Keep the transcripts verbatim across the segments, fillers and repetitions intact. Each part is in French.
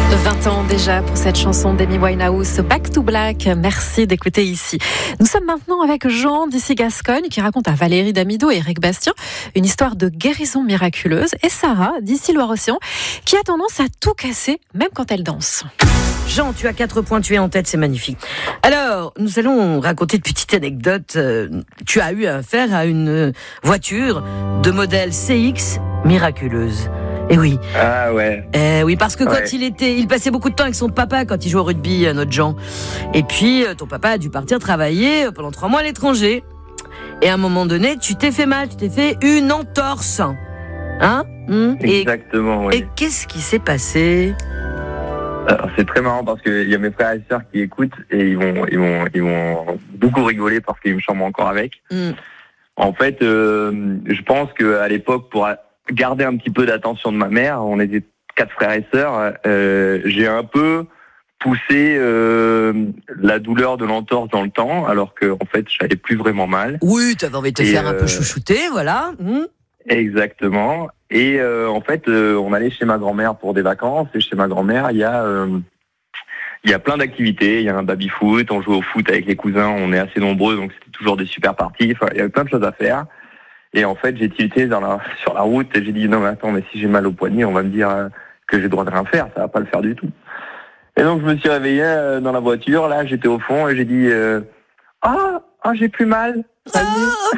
vingt ans déjà pour cette chanson d'Amy Winehouse, Back to Black. Merci d'écouter ici. Nous sommes maintenant avec Jean d'ici Gascogne qui raconte à Valérie Damido et Eric Bastien une histoire de guérison miraculeuse, et Sarah d'ici Loire-Océan qui a tendance à tout casser même quand elle danse. Jean, tu as quatre points, tu es en tête, c'est magnifique. Alors, nous allons raconter une petite anecdote. Tu as eu affaire à une voiture de modèle C X miraculeuse. Eh oui. Ah ouais. Eh oui, parce que quand ouais. il était, il passait beaucoup de temps avec son papa quand il jouait au rugby, notre Jean. Et puis, ton papa a dû partir travailler pendant trois mois à l'étranger. Et à un moment donné, tu t'es fait mal, tu t'es fait une entorse. Hein? Mmh. Exactement, et, oui. Et qu'est-ce qui s'est passé? Alors, c'est très marrant parce qu'il y a mes frères et sœurs qui écoutent et ils vont, ils vont, ils vont beaucoup rigoler parce qu'ils me chambrent encore avec. Mmh. En fait, euh, je pense qu'à l'époque, pour garder un petit peu d'attention de ma mère, on était quatre frères et sœurs, euh, j'ai un peu poussé euh, la douleur de l'entorse dans le temps, alors que en fait, j'avais plus vraiment mal. Oui, tu avais envie de te et faire euh, un peu chouchouter, voilà. Mmh. Exactement. Et euh, en fait, euh, on allait chez ma grand-mère pour des vacances, et chez ma grand-mère, il y a, euh, il y a plein d'activités. Il y a un baby-foot, on joue au foot avec les cousins, on est assez nombreux, donc c'était toujours des super parties. Enfin, il y avait plein de choses à faire. Et en fait, j'ai tilté dans la, sur la route et j'ai dit non mais attends, mais si j'ai mal au poignet, on va me dire euh, que j'ai le droit de rien faire, ça va pas le faire du tout. Et donc je me suis réveillé euh, dans la voiture, là j'étais au fond et j'ai dit euh, ah ah j'ai plus mal. Ça oh,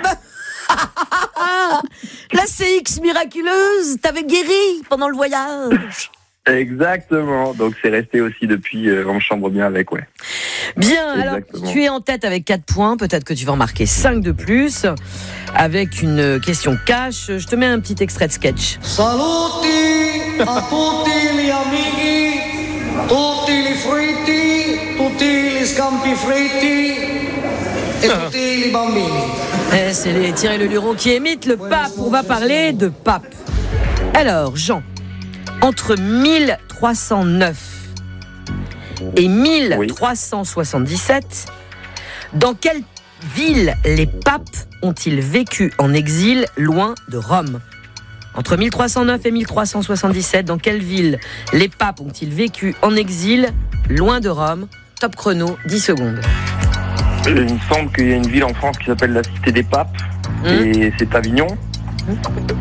bah... La C X miraculeuse, t'avais guéri pendant le voyage. Exactement, donc c'est resté aussi depuis, euh, on me chambre bien avec, ouais. Bien, exactement. Alors tu es en tête avec quatre points, peut-être que tu vas en marquer cinq de plus, avec une question cash. Je te mets un petit extrait de sketch. Saluti a tutti gli amici, tutti li fritti, tutti li scampi fritti et tutti li bambini. Eh, c'est les Thierry Le Luron qui imitent le pape, on va parler de pape. Alors, Jean, entre mille trois cent neuf et mille trois cent soixante-dix-sept, oui. Dans quelle ville les papes ont-ils vécu en exil loin de Rome? Entre mille trois cent neuf et mille trois cent soixante-dix-sept, dans quelle ville les papes ont-ils vécu en exil loin de Rome? Top chrono, dix secondes. Il me semble qu'il y a une ville en France qui s'appelle la Cité des Papes, mmh. et c'est Avignon. Mmh.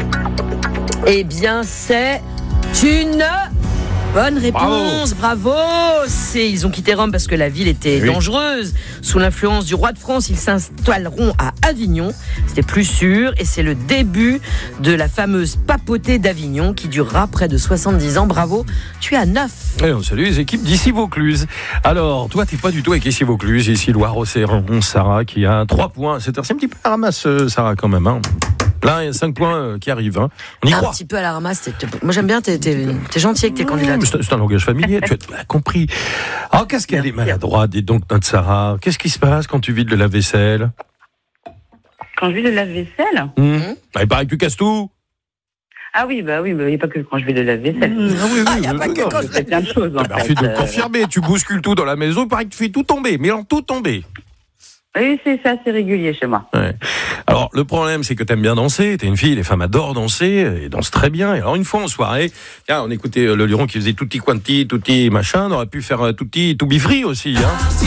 Eh bien, c'est une bonne réponse, bravo, bravo. C'est, ils ont quitté Rome parce que la ville était oui. dangereuse. Sous l'influence du roi de France, ils s'installeront à Avignon. C'était plus sûr et c'est le début de la fameuse papauté d'Avignon qui durera près de soixante-dix ans. Bravo, tu es à neuf. Et on salue les équipes d'ici Vaucluse. Alors, toi, t'es pas du tout avec ici Vaucluse, ici Loire-Océan. Sarah qui a trois points. C'est un petit peu la ramasse, Sarah, quand même. Hein. Là, il y a cinq points qui arrivent. Hein. On y un croit. Un petit peu à la ramasse. T'es, t'es, moi, j'aime bien. T'es, t'es, t'es gentil avec tes candidats. Mmh, c'est, c'est un langage familier. Tu as compris. Alors, qu'est-ce qu'elle est maladroite, dis donc, notre Sarah. Qu'est-ce qui se passe quand tu vides le lave-vaisselle? Quand je vide le lave-vaisselle mmh. bah, il paraît que tu casses tout. Ah oui, bah oui, mais il n'y a pas que quand je vais de la vaisselle. Mmh, ah oui, oui, ah, il n'y a pas que quand je fais plein de choses. En merci de confirmer. Tu bouscules tout dans la maison. Il paraît que tu fais tout tomber. Mais alors, tout tomber. Oui, c'est ça, c'est régulier chez moi. Ouais. Alors, le problème, c'est que t'aimes bien danser. T'es une fille, les femmes adorent danser et dansent très bien. Et alors, une fois en soirée, tiens, on écoutait Le Luron qui faisait tutti quanti, tutti machin. On aurait pu faire tutti to be free aussi, hein.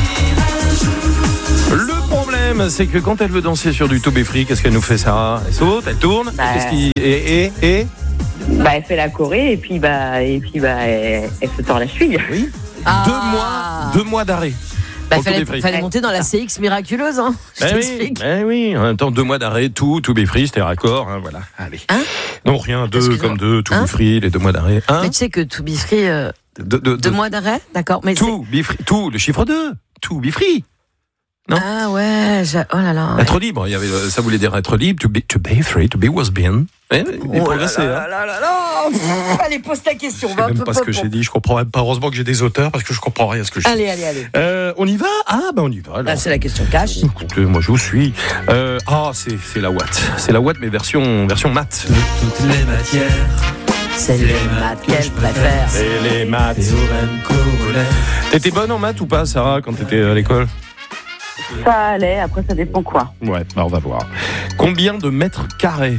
Le problème, c'est que quand elle veut danser sur du to be free, qu'est-ce qu'elle nous fait, Sarah? Elle saute, elle tourne. Bah, qu'est-ce qui et et et bah, elle fait la choré et puis bah et puis bah elle, elle se tord la cheville. Oui. Ah. Deux mois, deux mois d'arrêt. Bah, fallait, fallait monter dans la C X miraculeuse, hein. Je ben t'explique. Oui, ben oui, en même temps, deux mois d'arrêt, tout, tout be free, c'était raccord, hein, voilà. Allez. Hein? Non, rien, deux Excuse-moi. Comme deux, tout hein? be free, les deux mois d'arrêt. Hein? Mais tu sais que tout be free, euh, de, de, de, deux mois d'arrêt, d'accord. Mais tout be free, tout, le chiffre deux, tout be free. Non? Ah ouais, j'ai... oh là là. Être ouais. libre, il y avait, ça voulait dire être libre, to be, to be free, to be was been. Eh, oh progressé, là là, hein. là là là là. Allez, pose ta question. Je sais même pas ce que j'ai dit, je comprends même pas. Heureusement que j'ai des auteurs parce que je comprends rien à ce que je dis. Allez, allez, allez. Euh, on y va? Ah, ben on y va. Alors. Là, c'est la question cash. Écoutez, moi je vous suis. Euh, ah, c'est, c'est la Watt. C'est la Watt, mais version, version maths. Toutes les matières. C'est les maths qu'elle préfère. C'est les maths. T'étais bonne en maths ou pas, Sarah, quand t'étais à l'école? Ça allait, après ça dépend quoi. Ouais, bah on va voir. Combien de mètres carrés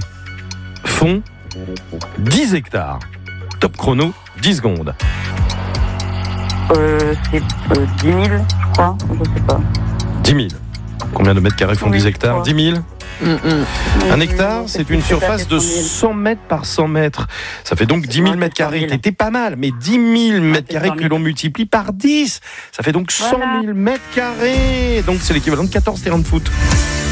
font dix hectares? Top chrono, dix secondes. Euh, c'est euh, dix mille, je crois, je sais pas. dix mille. Combien de mètres carrés font Oui, dix hectares? je crois. dix mille. Mm, mm. Un hectare, c'est une surface de cent mètres par cent mètres. Ça fait donc dix mille mètres carrés. T'étais pas mal, mais dix mille mètres carrés que l'on multiplie par dix, ça fait donc cent mille mètres carrés. Donc c'est l'équivalent de quatorze terrains de foot.